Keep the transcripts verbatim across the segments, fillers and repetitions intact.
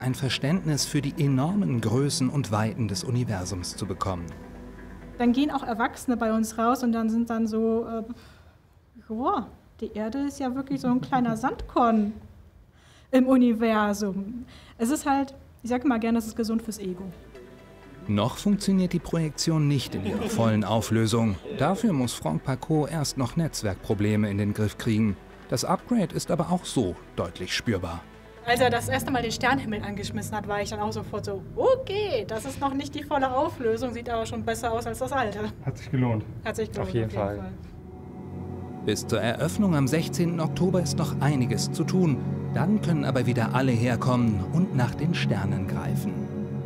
ein Verständnis für die enormen Größen und Weiten des Universums zu bekommen. Dann gehen auch Erwachsene bei uns raus und dann sind dann so, äh, joa, die Erde ist ja wirklich so ein kleiner Sandkorn im Universum. Es ist halt, ich sage mal gerne, es ist gesund fürs Ego. Noch funktioniert die Projektion nicht in ihrer vollen Auflösung. Dafür muss Franck Pacaud erst noch Netzwerkprobleme in den Griff kriegen. Das Upgrade ist aber auch so deutlich spürbar. Als er das erste Mal den Sternenhimmel angeschmissen hat, war ich dann auch sofort so, okay, das ist noch nicht die volle Auflösung, sieht aber schon besser aus als das alte. Hat sich gelohnt. Hat sich gelohnt, auf jeden, auf jeden Fall. Fall. Bis zur Eröffnung am sechzehnten Oktober ist noch einiges zu tun. Dann können aber wieder alle herkommen und nach den Sternen greifen.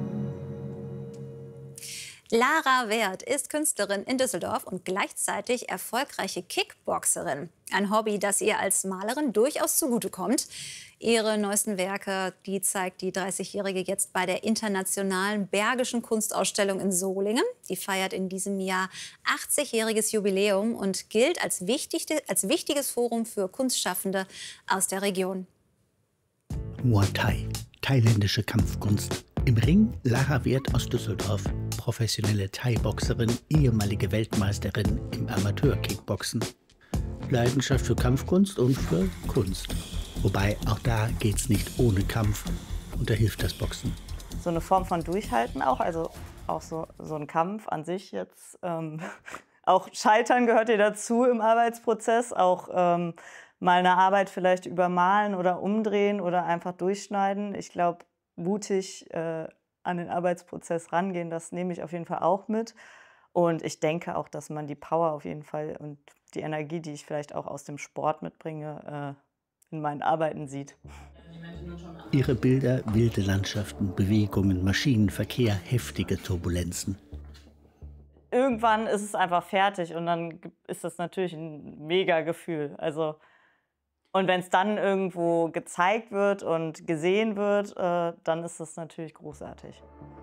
Lara Wert ist Künstlerin in Düsseldorf und gleichzeitig erfolgreiche Kickboxerin. Ein Hobby, das ihr als Malerin durchaus zugutekommt. Ihre neuesten Werke, die zeigt die dreißigjährige jetzt bei der Internationalen Bergischen Kunstausstellung in Solingen. Die feiert in diesem Jahr achtzigjähriges Jubiläum und gilt als, wichtig, als wichtiges Forum für Kunstschaffende aus der Region. Muay Thai, thailändische Kampfkunst. Im Ring Lara Wert aus Düsseldorf, professionelle Thai-Boxerin, ehemalige Weltmeisterin im Amateur-Kickboxen. Leidenschaft für Kampfkunst und für Kunst. Wobei, auch da geht's nicht ohne Kampf und da hilft das Boxen. So eine Form von Durchhalten auch, also auch so, so ein Kampf an sich jetzt. Ähm, auch Scheitern gehört ja dazu im Arbeitsprozess, auch ähm, mal eine Arbeit vielleicht übermalen oder umdrehen oder einfach durchschneiden. Ich glaube, mutig äh, an den Arbeitsprozess rangehen, das nehme ich auf jeden Fall auch mit. Und ich denke auch, dass man die Power auf jeden Fall und die Energie, die ich vielleicht auch aus dem Sport mitbringe, äh, in meinen Arbeiten sieht. Ihre Bilder, wilde Landschaften, Bewegungen, Maschinenverkehr, heftige Turbulenzen. Irgendwann ist es einfach fertig und dann ist das natürlich ein mega Gefühl. Also, und wenn es dann irgendwo gezeigt wird und gesehen wird, äh, dann ist das natürlich großartig.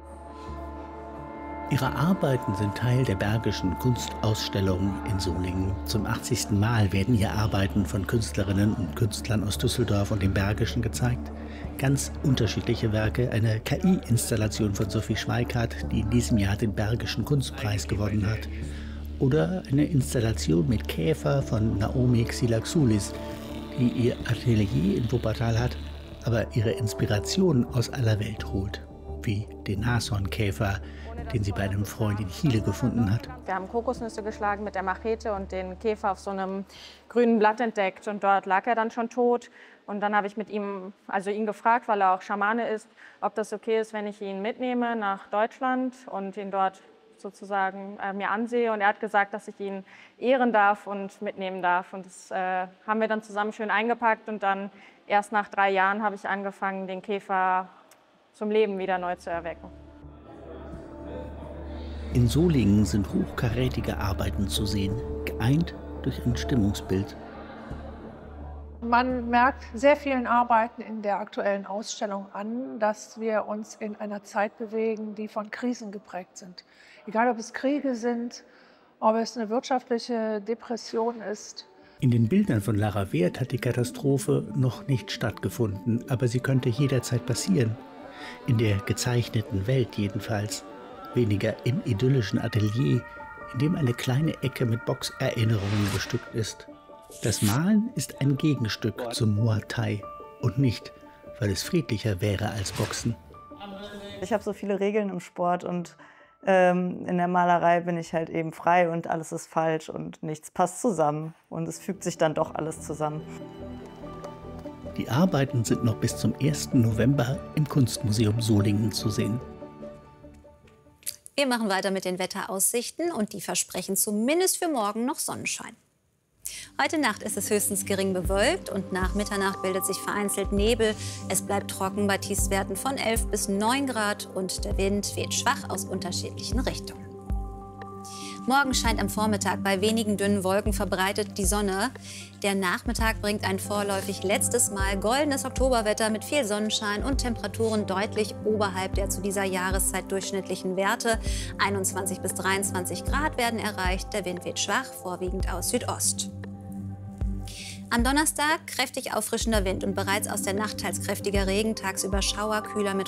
Ihre Arbeiten sind Teil der Bergischen Kunstausstellung in Solingen. Zum achtzigsten Mal werden hier Arbeiten von Künstlerinnen und Künstlern aus Düsseldorf und dem Bergischen gezeigt. Ganz unterschiedliche Werke, eine K I-Installation von Sophie Schweikart, die in diesem Jahr den Bergischen Kunstpreis gewonnen hat. Oder eine Installation mit Käfer von Naomi Xylaxoulis, die ihr Atelier in Wuppertal hat, aber ihre Inspiration aus aller Welt holt. Wie den Nashornkäfer, den sie bei einem Freund in Chile gefunden hat. Wir haben Kokosnüsse geschlagen mit der Machete und den Käfer auf so einem grünen Blatt entdeckt. Und dort lag er dann schon tot. Und dann habe ich mit ihm, also ihn gefragt, weil er auch Schamane ist, ob das okay ist, wenn ich ihn mitnehme nach Deutschland und ihn dort sozusagen äh, mir ansehe. Und er hat gesagt, dass ich ihn ehren darf und mitnehmen darf. Und das äh, haben wir dann zusammen schön eingepackt. Und dann erst nach drei Jahren habe ich angefangen, den Käfer zum Leben wieder neu zu erwecken. In Solingen sind hochkarätige Arbeiten zu sehen, geeint durch ein Stimmungsbild. Man merkt sehr vielen Arbeiten in der aktuellen Ausstellung an, dass wir uns in einer Zeit bewegen, die von Krisen geprägt sind. Egal, ob es Kriege sind, ob es eine wirtschaftliche Depression ist. In den Bildern von Lara Wert hat die Katastrophe noch nicht stattgefunden, aber sie könnte jederzeit passieren. In der gezeichneten Welt jedenfalls. Weniger im idyllischen Atelier, in dem eine kleine Ecke mit Boxerinnerungen bestückt ist. Das Malen ist ein Gegenstück zum Muay Thai und nicht, weil es friedlicher wäre als Boxen. Ich habe so viele Regeln im Sport und ähm, in der Malerei bin ich halt eben frei und alles ist falsch und nichts passt zusammen. Und es fügt sich dann doch alles zusammen. Die Arbeiten sind noch bis zum ersten November im Kunstmuseum Solingen zu sehen. Wir machen weiter mit den Wetteraussichten und die versprechen zumindest für morgen noch Sonnenschein. Heute Nacht ist es höchstens gering bewölkt und nach Mitternacht bildet sich vereinzelt Nebel. Es bleibt trocken bei Tiefstwerten von elf bis neun Grad und der Wind weht schwach aus unterschiedlichen Richtungen. Morgen scheint am Vormittag bei wenigen dünnen Wolken verbreitet die Sonne. Der Nachmittag bringt ein vorläufig letztes Mal goldenes Oktoberwetter mit viel Sonnenschein und Temperaturen deutlich oberhalb der zu dieser Jahreszeit durchschnittlichen Werte. einundzwanzig bis dreiundzwanzig Grad werden erreicht. Der Wind weht schwach, vorwiegend aus Südost. Am Donnerstag kräftig auffrischender Wind und bereits aus der Nacht teils kräftiger Regen, tagsüber Schauer, kühler mit